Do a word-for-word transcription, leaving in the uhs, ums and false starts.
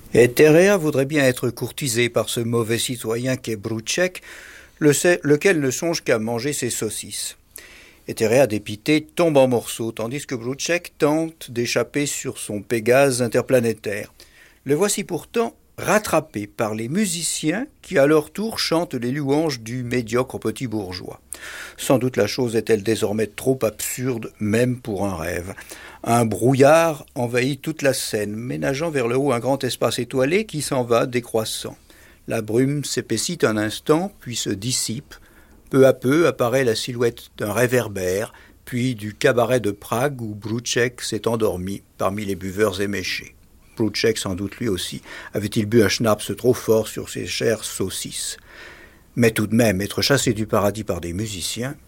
Et Terea voudrait bien être courtisée par ce mauvais citoyen qu'est Brouček, le sait- lequel ne songe qu'à manger ses saucisses. Et Terea, dépitée, tombe en morceaux, tandis que Brouček tente d'échapper sur son Pégase interplanétaire. Le voici pourtant rattrapé par les musiciens qui à leur tour chantent les louanges du médiocre petit bourgeois. Sans doute la chose est-elle désormais trop absurde, même pour un rêve. Un brouillard envahit toute la scène, ménageant vers le haut un grand espace étoilé qui s'en va décroissant. La brume s'épaissit un instant, puis se dissipe. Peu à peu apparaît la silhouette d'un réverbère, puis du cabaret de Prague où Brouček s'est endormi parmi les buveurs éméchés. Brouček, sans doute lui aussi, avait-il bu un schnapps trop fort sur ses chères saucisses. Mais tout de même, être chassé du paradis par des musiciens,